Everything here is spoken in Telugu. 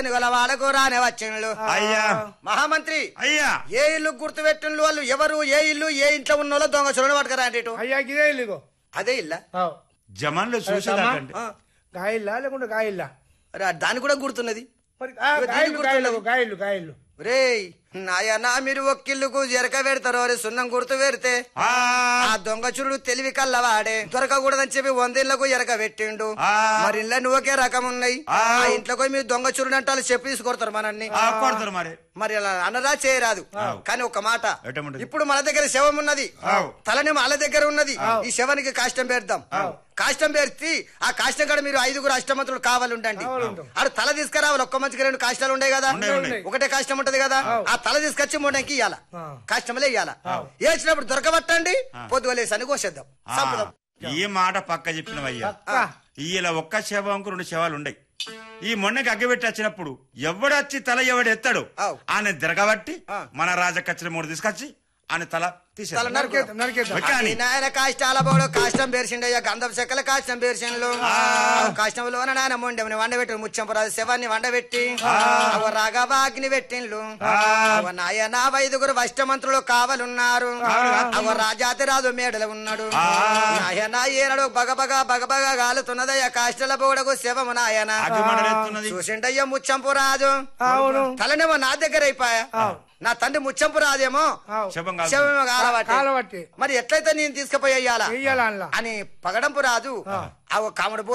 తెనుగల వాడకు రానే వచ్చిండ్లు అయ్యా మహామంత్రి అయ్యా ఏ ఇల్లు గుర్తు పెట్టిండ్లు వాళ్ళు ఎవరు ఏ ఇల్లు ఏ ఇంట్లో ఉన్న వాళ్ళు దొంగ చూడని పట్టుకరా అంటే ఇటు. అయ్యా గిదే ఇల్లుగో అదే ఇల్లా జమాన్లో చూసేదాకండి గాయిల్లా లేకుంటే గాయిల్లా దాని కూడా గుర్తున్నది మరి గాయిల్లు గాయిల్లు రేయ్ నాయనా మీరు ఒక్కిల్లుకు ఎరక పెడతారు అరే సున్నం గుర్తు పెడితే ఆ దొంగచురుడు తెలివి కల్లవాడే దొరకకూడదని చెప్పి 100 ఇళ్లకు ఎరక పెట్టిండు మరి ఇళ్ళ నువ్వకే రకం ఉన్నాయి ఆ ఇంట్లోకి మీరు దొంగచురుడు అంటే వాళ్ళు చెప్పి తీసుకొడతారు మనల్ని కొడతారు మరి మరి అలా అనరా చేయరాదు కానీ ఒక మాట ఇప్పుడు మన దగ్గర శవం ఉన్నది తలని మన దగ్గర ఉన్నది ఈ శవానికి కాష్టం పేర్దాం కాష్టం పేర్చి ఆ కాష్టం కాడ మీరు 5గురు అష్టమంతులు కావాలి ఉండండి ఆడు తల తీసుకురావాలి ఒక్క మంచిగా 2 కాష్టాలు ఉండే కదా ఒకటే కాష్టం ఉంటది కదా ఆ తల తీసుకొచ్చి మూడంకి ఇయ్యాల కాష్టంలో ఇయ్యాల వేసినప్పుడు దొరకబట్టండి పొద్దుగలేసని కోసేద్దాం ఈ మాట పక్క చెప్పినవయ్యా ఈయన ఒక్క శవంకు 2 శవాలు ఉండయి ఈ మొన్నకి అగ్గబెట్టి వచ్చినప్పుడు ఎవడొచ్చి తల ఎవడు ఎత్తాడు ఆయన తిరగబట్టి మన రాజకచ్చల 3 తీసుకొచ్చి ఆయన తల నాయన కాష్టాల బోడు కాష్టం పేర్చిండయ్యా గంధం చెక్కల కాష్టం పేర్చిండ్లు కాష్టంలోన నాయన మొండెని వండబెట్టి ముచ్చంపరాజు శవాన్ని వండబెట్టి రాగవాగ్ని పెట్టిండ్లు నాయన 5గురు అష్టమంత్రులు కావలున్నారు అవ రాజాతి రాజు మేడలు ఉన్నాడు నాయన ఏనాడు బగబగ గాలుతున్నదయ్యా కాష్టల బోడకు శవము నాయన చూసిండయ్యా ముచ్చంపు రాజు తలనేమో నా దగ్గర అయిపోయా నా తండ్రి ముచ్చంపు రాజేమో శవమేమో కాలబట్టి మరి ఎట్లయితే నేను తీసుకుపోయి అని పగడంపు రాజు ఆ కాముడు